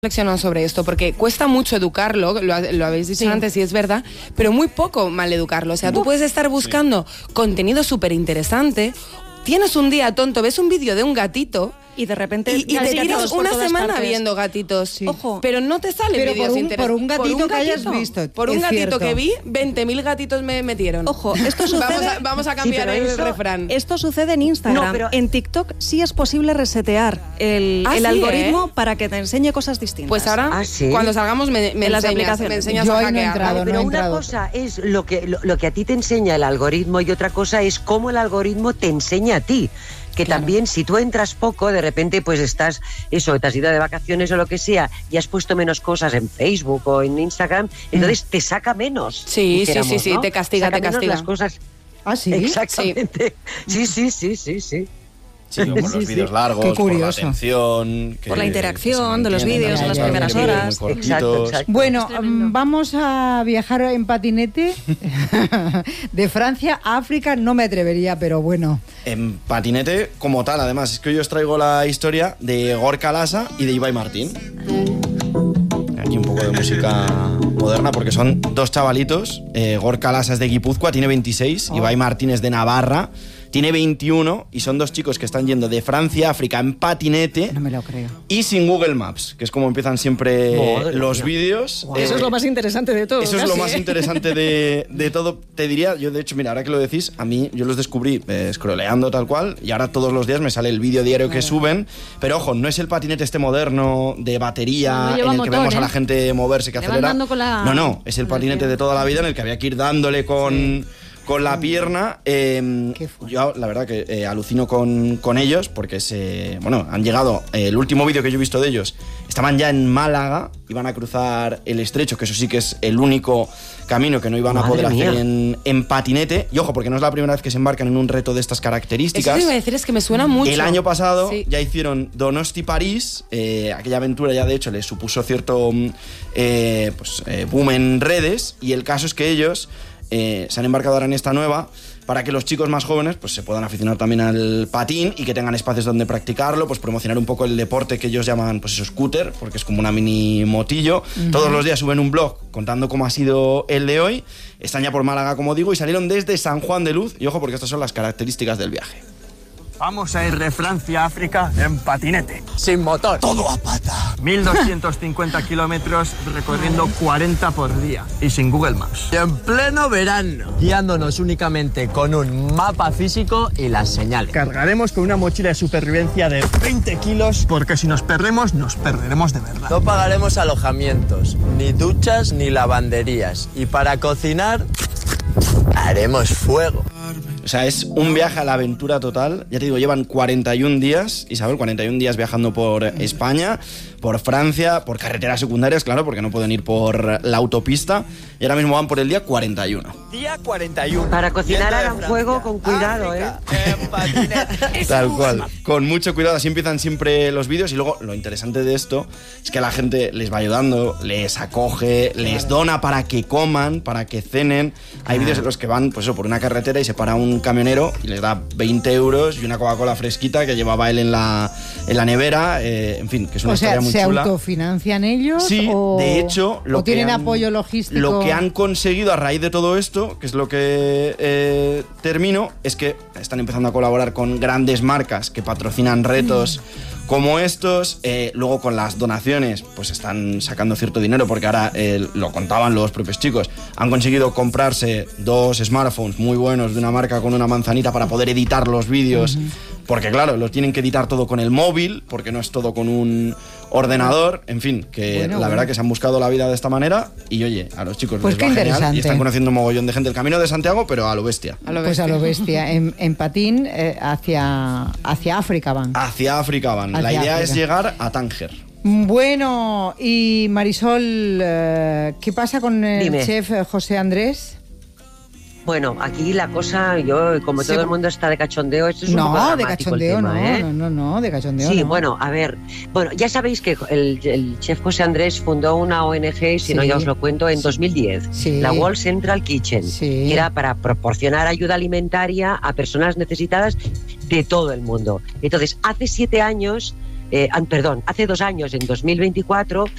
reflexionado sobre esto, porque cuesta mucho educarlo, lo habéis dicho antes y es verdad, pero muy poco mal educarlo. O sea, tú puedes estar buscando contenido súper interesante, tienes un día tonto, ves un vídeo de un gatito y de repente y te tiras una semana viendo gatitos. Sí. Ojo, pero no te sale vídeos interesantes. Por un gatito que hayas visto. Por un gatito que vi, 20.000 gatitos me metieron. Ojo, esto sucede... vamos a cambiar el refrán. Esto sucede en Instagram. No, pero en TikTok sí es posible resetear el algoritmo para que te enseñe cosas distintas. Pues ahora, cuando salgamos, me enseñas Yo a ahí no he hackear. entrado, pero una cosa es lo que a ti te enseña el algoritmo y otra cosa es cómo el algoritmo te enseña a ti. Que también, si tú entras poco, de repente pues estás, te has ido de vacaciones o lo que sea, y has puesto menos cosas en Facebook o en Instagram, entonces te saca menos. Sí, ¿no? te castiga, saca te castiga. Las cosas. ¿Ah, sí? Exactamente. Sí. Sí, como los vídeos largos, por la atención... por la interacción de los vídeos en las primeras horas. Exacto. Bueno, vamos a viajar en patinete de Francia a África, no me atrevería, pero bueno. En patinete como tal, además. Es que hoy os traigo la historia de Gorka Laza y de Ibai Martín. Aquí un poco de música moderna, porque son dos chavalitos. Gorka Laza es de Guipúzcoa, tiene 26, Ibai Martín es de Navarra, tiene 21, y son dos chicos que están yendo de Francia a África en patinete. No me lo creo. Y sin Google Maps, que es como empiezan siempre los vídeos. Eso es lo más interesante de todo. Eso es lo más interesante de todo. Te diría, yo de hecho, mira, ahora que lo decís, a mí yo los descubrí scrolleando tal cual, y ahora todos los días me sale el vídeo diario que suben. Pero ojo, no es el patinete este moderno de batería en el que vemos a la gente moverse, que acelera. No, es el patinete de toda la vida en el que había que ir dándole con la pierna. Yo la verdad que alucino con ellos, porque han llegado, el último vídeo que yo he visto de ellos, estaban ya en Málaga, iban a cruzar el estrecho, que eso sí que es el único camino que no iban a poder hacer en patinete. Y ojo, porque no es la primera vez que se embarcan en un reto de estas características. Eso te iba a decir, es que me suena mucho. El año pasado ya hicieron Donosti-París, aquella aventura ya de hecho les supuso cierto boom en redes, y el caso es que ellos se han embarcado ahora en esta nueva para que los chicos más jóvenes pues se puedan aficionar también al patín y que tengan espacios donde practicarlo, pues promocionar un poco el deporte que ellos llaman pues eso, scooter, porque es como una mini motillo. Todos los días suben un blog contando cómo ha sido el de hoy. Están ya por Málaga, como digo, y salieron desde San Juan de Luz. Y ojo, porque estas son las características del viaje. Vamos a ir de Francia a África en patinete. Sin motor. Todo a pata. 1.250 kilómetros recorriendo 40 por día. Y sin Google Maps. Y en pleno verano. Guiándonos únicamente con un mapa físico y las señales. Cargaremos con una mochila de supervivencia de 20 kilos, porque si nos perdemos, nos perderemos de verdad. No pagaremos alojamientos, ni duchas, ni lavanderías. Y para cocinar, haremos fuego. O sea, es un viaje a la aventura total. Ya te digo, llevan 41 días, Isabel, 41 días viajando por España, por Francia, por carreteras secundarias, claro, porque no pueden ir por la autopista. Y ahora mismo van por el día 41. Día 41. Para cocinar hagan fuego con cuidado, Tal cual, con mucho cuidado. Así empiezan siempre los vídeos. Y luego lo interesante de esto es que la gente les va ayudando, les acoge, les dona para que coman, para que cenen. Hay vídeos en los que van pues eso, por una carretera y se para un camionero y les da 20 euros y una Coca-Cola fresquita que llevaba él en la nevera. En fin, que es una historia muy chula. ¿Se autofinancian ellos? Sí, de hecho... ¿O tienen apoyo logístico? Lo que han conseguido a raíz de todo esto, que es lo que termino, es que están empezando a colaborar con grandes marcas que patrocinan retos como estos. Luego con las donaciones pues están sacando cierto dinero, porque ahora lo contaban los propios chicos, han conseguido comprarse 2 smartphones muy buenos de una marca con una manzanita para poder editar los vídeos, porque claro, lo tienen que editar todo con el móvil, porque no es todo con un ordenador. En fin, que la verdad que se han buscado la vida de esta manera. Y oye, a los chicos pues les va qué genial, interesante. Y están conociendo un mogollón de gente. El Camino de Santiago, pero a lo bestia. Pues a lo bestia. En patín hacia África van. Hacia África van. La idea es llegar a Tánger. Bueno, y Marisol, ¿qué pasa con el chef José Andrés? Bueno, aquí la cosa, como todo el mundo está de cachondeo, esto es un poco dramático el tema, no, de cachondeo sí, no. bueno, a ver, ya sabéis que el chef José Andrés fundó una ONG, si no ya os lo cuento, en 2010, la World Central Kitchen, que era para proporcionar ayuda alimentaria a personas necesitadas de todo el mundo. Entonces, hace 2 años, en 2024,